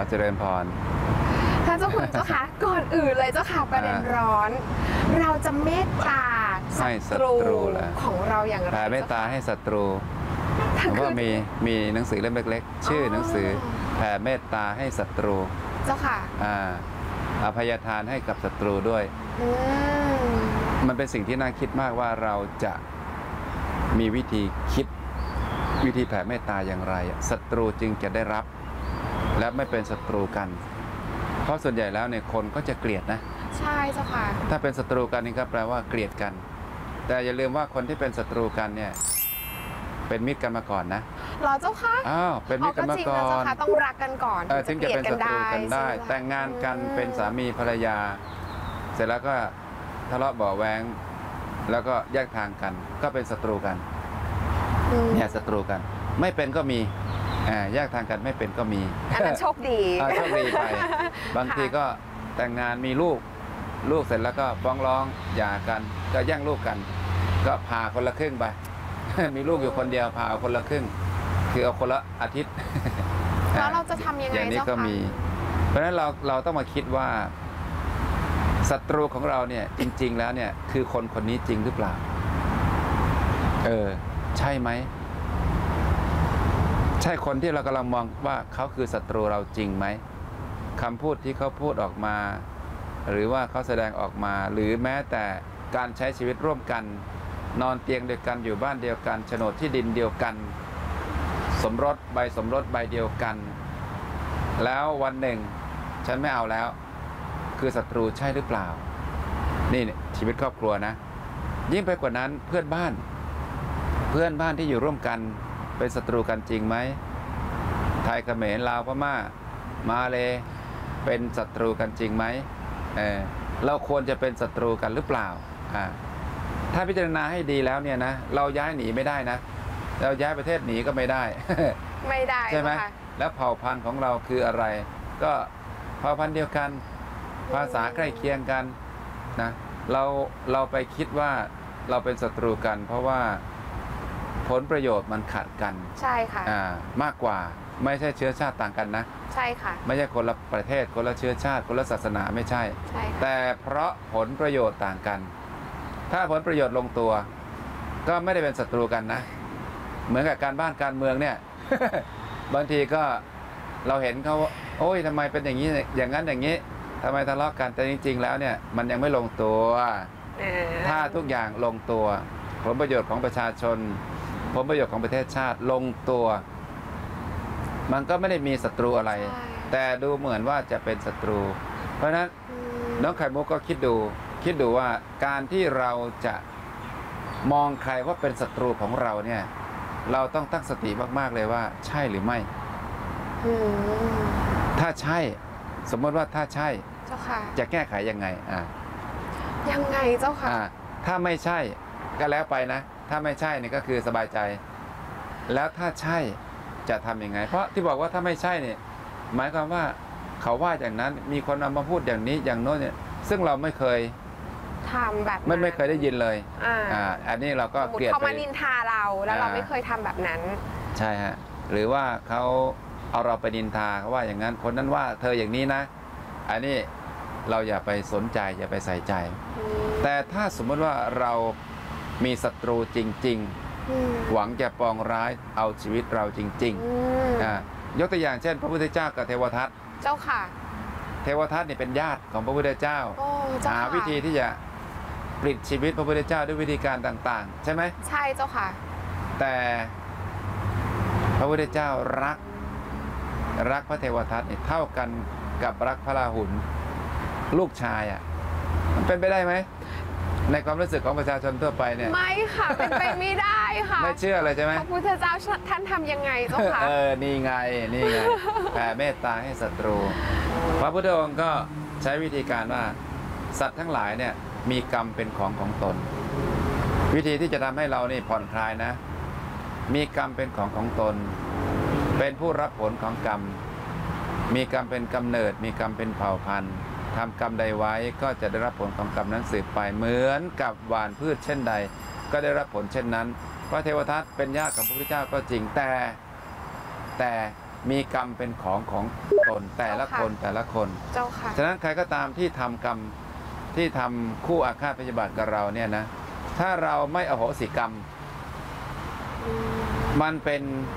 เจริญพรท่านเจ้าคุณเจ้าค่ะก่อนอื่นเลยเจ้าค่ะประเด็นร้อนเราจะเมตตาศัตรูของเราอย่างไรแผ่เมตตาให้ศัตรูผมว่ามีหนังสือเล่มเล็กๆชื่อหนังสือแผ่เมตตาให้ศัตรูเจ้าค่ะอภัยทานให้กับศัตรูด้วยมันเป็นสิ่งที่น่าคิดมากว่าเราจะมีวิธีคิดวิธีแผ่เมตตาอย่างไรศัตรูจึงจะได้รับและไม่เป็นศัตรูกันเพราะส่วนใหญ่แล้วเนี่ยคนก็จะเกลียดนะใช่เจ้าค่ะถ้าเป็นศัตรูกันนี่ก็แปลว่าเกลียดกันแต่อย่าลืมว่าคนที่เป็นศัตรูกันเนี่ยเป็นมิตรกันมาก่อนนะหรอเจ้าค่ะเป็นมิตรกันมาก่อนต้องรักกันก่อนถึงจะเป็นศัตรูกันได้แต่งงานกันเป็นสามีภรรยาเสร็จแล้วก็ทะเลาะเบาะแว้งแล้วก็แยกทางกันก็เป็นศัตรูกันเนี่ยศัตรูกันไม่เป็นก็มีแยกทางกันไม่เป็นก็มีอันนั้นโชคดีโชคดีไปบางทีก็แต่งงานมีลูกเสร็จแล้วก็ฟ้องร้องหย่ากันก็แย่งลูกกันก็พาคนละครึ่งไปมีลูกอยู่คนเดียวพาเอาคนละครึ่งคือเอาคนละอาทิตย์แล้วเราจะทำยังไงอย่างนี้ก็มีเพราะฉะนั้นเราต้องมาคิดว่าศัตรูของเราเนี่ยจริงๆแล้วเนี่ยคือคนนี้จริงหรือเปล่าใช่ไหมใช่คนที่เรากำลังมองว่าเขาคือศัตรูเราจริงไหมคำพูดที่เขาพูดออกมาหรือว่าเขาแสดงออกมาหรือแม้แต่การใช้ชีวิตร่วมกันนอนเตียงเดียวกันอยู่บ้านเดียวกันโฉนดที่ดินเดียวกันสมรสใบเดียวกันแล้ววันหนึ่งฉันไม่เอาแล้วคือศัตรูใช่หรือเปล่านี่ชีวิตครอบครัวนะยิ่งไปกว่านั้นเพื่อนบ้านที่อยู่ร่วมกันเป็นศัตรูกันจริงไหมไทยเขมรลาวพม่ามาเลเป็นศัตรูกันจริงไหมเราควรจะเป็นศัตรูกันหรือเปล่าถ้าพิจารณาให้ดีแล้วเนี่ยนะเราย้ายหนีไม่ได้นะเราย้ายประเทศหนีก็ไม่ได้ไม่ได้ใช่ไหมแล้วเผ่าพันธุ์ของเราคืออะไรก็เผ่าพันธุ์เดียวกันภาษาใกล้เคียงกันนะเราไปคิดว่าเราเป็นศัตรูกันเพราะว่าผลประโยชน์มันขัดกันใช่ค่ะมากกว่าไม่ใช่เชื้อชาติต่างกันนะใช่ค่ะไม่ใช่คนละประเทศคนละเชื้อชาติคนละศาสนาไม่ใช่แต่เพราะผลประโยชน์ต่างกันถ้าผลประโยชน์ลงตัวก็ไม่ได้เป็นศัตรูกันนะเหมือนกับการบ้านการเมืองเนี่ย บางทีก็เราเห็นเขาโอ้ยทำไมเป็นอย่างนี้อย่างนั้นอย่างนี้ทำไมทะเลาะกันแต่จริงๆแล้วเนี่ยมันยังไม่ลงตัวถ้าทุกอย่างลงตัวผลประโยชน์ของประชาชนผลประโยชน์ของประเทศชาติลงตัวมันก็ไม่ได้มีศัตรูอะไรแต่ดูเหมือนว่าจะเป็นศัตรูเพราะฉะนั้นน้องไข่มุกก็คิดดูว่าการที่เราจะมองใครว่าเป็นศัตรูของเราเนี่ยเราต้องตั้งสติมากๆเลยว่าใช่หรือไม่ถ้าใช่สมมติว่าถ้าใช่เจ้าค่ะจะแก้ไขยังไงยังไงเจ้าค่ะถ้าไม่ใช่ก็แล้วไปนะถ้าไม่ใช่นี่ก็คือสบายใจแล้วถ้าใช่จะทำยังไงเพราะที่บอกว่าถ้าไม่ใช่เนี่ยหมายความว่าเขาว่าอย่างนั้นมีคนเอามาพูดอย่างนี้อย่างโน้นเนี่ยซึ่งเราไม่เคยทำแบบไม่เคยได้ยินเลยอันนี้เราก็เกลียดเขามานินทาเราแล้วเราไม่เคยทำแบบนั้นใช่ฮะหรือว่าเขาเอาเราไปนินทาเขาว่าอย่างนั้นคนนั้นว่าเธออย่างนี้นะอันนี้เราอย่าไปสนใจอย่าไปใส่ใจแต่ถ้าสมมติว่าเรามีศัตรูจริงๆหวังจะปองร้ายเอาชีวิตเราจริงๆยกตัวอย่างเช่นพระพุทธเจ้ากับเทวทัตเจ้าค่ะเทวทัตนี่เป็นญาติของพระพุทธเจ้าหาวิธีที่จะปลิดชีวิตพระพุทธเจ้าด้วยวิธีการต่างๆใช่ไหมใช่เจ้าค่ะแต่พระพุทธเจ้ารักพระเทวทัตนี่เท่ากันกับรักพระราหุลลูกชายมันเป็นไปได้ไหมในความรู้สึกของประชาชนทั่วไปเนี่ยไม่ค่ะเป็นไปไม่ได้ค่ะไม่เชื่อเลยใช่ไหมพระพุทธเจ้าท่านทำยังไงเจ้าค่ะนี่ไงแผ่เมตตาให้ศัตรูพระพุทธองค์ก็ใช้วิธีการว่าสัตว์ทั้งหลายเนี่ยมีกรรมเป็นของตนวิธีที่จะทำให้เรานี่ผ่อนคลายนะมีกรรมเป็นของตนเป็นผู้รับผลของกรรมมีกรรมเป็นกำเนิดมีกรรมเป็นเผ่าพันธุ์ทำกรรมใดไว้ก็จะได้รับผลของกรรมนั้นสืบไปเหมือนกับหว่านพืชเช่นใดก็ได้รับผลเช่นนั้นพระเทวทัตเป็นญาติของพระพุทธเจ้าก็จริงแต่มีกรรมเป็นของตนแต่ละคนแต่ละคนเจ้าค่ะฉะนั้นใครก็ตามที่ทำกรรมที่ทำคู่อาฆาตพยาบาทกับเราเนี่ยนะถ้าเราไม่อโหสิกรรม มันเป็น